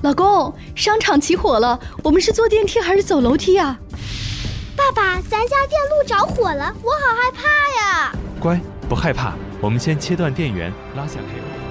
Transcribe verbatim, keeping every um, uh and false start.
老公，商场起火了，我们是坐电梯还是走楼梯呀？ 爸爸，咱家电路着火了，我好害怕呀！ 乖，不害怕，我们先切断电源，拉下 cable。